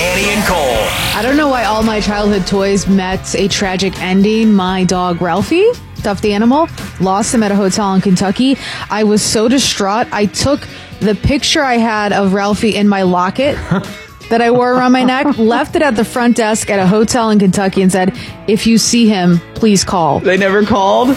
Danny and Cole. I don't know why all my childhood toys met a tragic ending. My dog, Ralphie, stuffed animal, lost him at a hotel in Kentucky. I was so distraught. I took the picture I had of Ralphie in my locket that I wore around my neck, left it at the front desk at a hotel in Kentucky and said, if you see him, please call. They never called?